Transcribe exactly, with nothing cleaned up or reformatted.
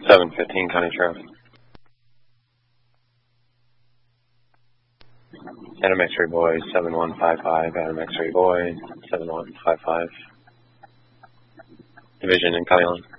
seven fifteen County Sheriff. Adam X-ray boy, seven one five five, Adam X-ray boy, seven one five five. Division in County line.